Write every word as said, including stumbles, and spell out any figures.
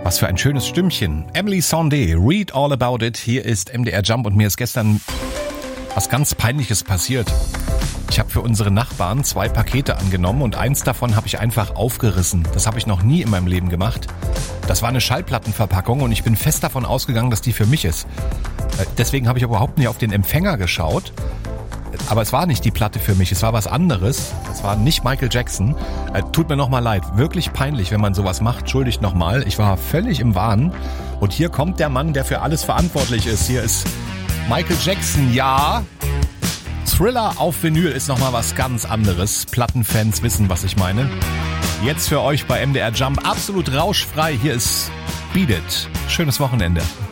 Was für ein schönes Stimmchen. Emily Sandé, Read All About It. Hier ist M D R Jump und mir ist gestern was ganz Peinliches passiert. Ich habe für unsere Nachbarn zwei Pakete angenommen und eins davon habe ich einfach aufgerissen. Das habe ich noch nie in meinem Leben gemacht. Das war eine Schallplattenverpackung und ich bin fest davon ausgegangen, dass die für mich ist. Deswegen habe ich überhaupt nicht auf den Empfänger geschaut. Aber es war nicht die Platte für mich, es war was anderes. Es war nicht Michael Jackson. Äh, tut mir nochmal leid, wirklich peinlich, wenn man sowas macht. Entschuldigt nochmal, ich war völlig im Wahn. Und hier kommt der Mann, der für alles verantwortlich ist. Hier ist Michael Jackson, ja. Thriller auf Vinyl ist nochmal was ganz anderes. Plattenfans wissen, was ich meine. Jetzt für euch bei M D R Jump absolut rauschfrei. Hier ist Beat It. Schönes Wochenende.